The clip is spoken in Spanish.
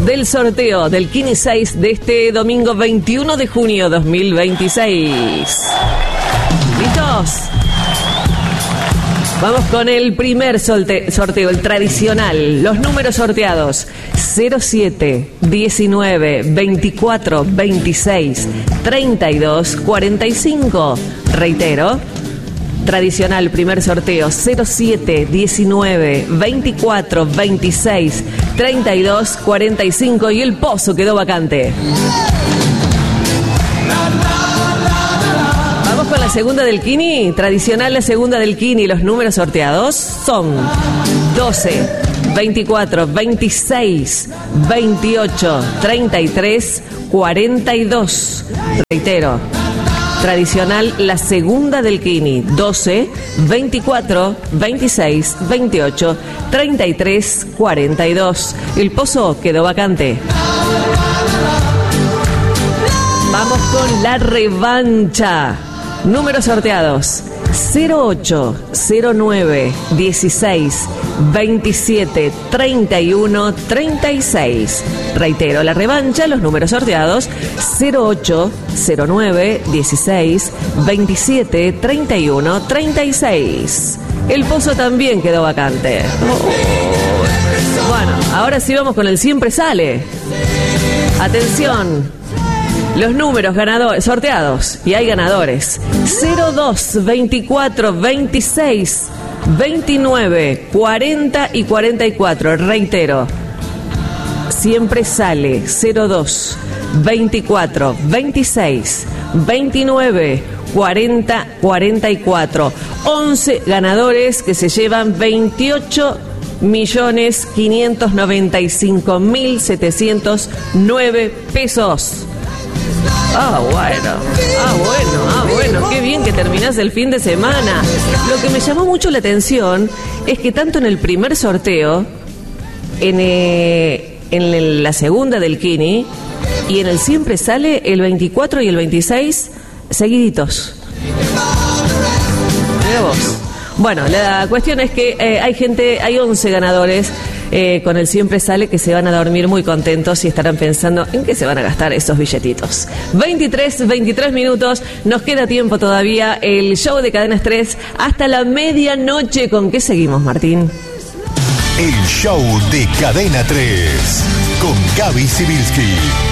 del sorteo del Kini 6 de este domingo 21 de junio 2026. ¿Listos? Vamos con el primer sorteo, el tradicional. Los números sorteados: 07, 19, 24, 26, 32, 45. Reitero, tradicional primer sorteo: 07, 19, 24, 26, 32, 45. Y el pozo quedó vacante. Con la segunda del Kini, tradicional la segunda del Kini. Los números sorteados son 12, 24, 26, 28, 33, 42. Reitero, tradicional la segunda del Kini: 12, 24, 26, 28, 33, 42. El pozo quedó vacante. Vamos con la revancha. Números sorteados: 08, 09, 16, 27, 31, 36. Reitero, la revancha, los números sorteados: 08, 09, 16, 27, 31, 36. El pozo también quedó vacante. Bueno, ahora sí vamos con el siempre sale. Atención. Los números ganadores sorteados, y hay ganadores: 02, 24, 26, 29, 40 y 44. Reitero, siempre sale 02, 24, 26, 29, 40, 44. 11 ganadores que se llevan 28.595.709 pesos. Bueno, qué bien que terminás el fin de semana. Lo que me llamó mucho la atención es que tanto en el primer sorteo, en la segunda del Kini y en el siempre sale el 24 y el 26 seguiditos. Mira vos. Bueno, la cuestión es que hay 11 ganadores con el siempre sale que se van a dormir muy contentos y estarán pensando en qué se van a gastar esos billetitos. 23 minutos, nos queda tiempo todavía. El show de Cadena 3 hasta la medianoche. ¿Con qué seguimos, Martín? El show de Cadena 3 con Gaby Sibilski.